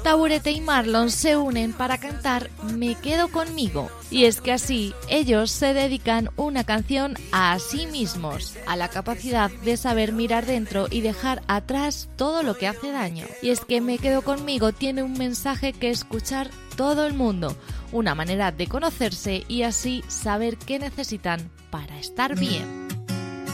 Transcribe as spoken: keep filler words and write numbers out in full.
Taburete y Marlon se unen para cantar Me quedo conmigo. Y es que así ellos se dedican una canción a sí mismos, a la capacidad de saber mirar dentro y dejar atrás todo lo que hace daño. Y es que Me quedo conmigo tiene un mensaje que escuchar todo el mundo, una manera de conocerse y así saber qué necesitan para estar bien.